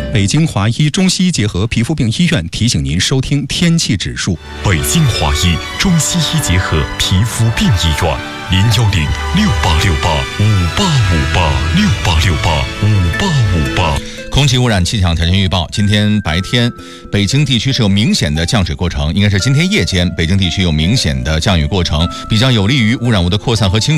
北京华医中西医结合皮肤病医院提醒您收听天气指数。 北京华医中西医结合皮肤病医院，0106868585858685858。 空气污染气象条件预报：今天白天，北京地区是有明显的降水过程，应该是今天夜间，北京地区有明显的降雨过程，比较有利于污染物的扩散和清除。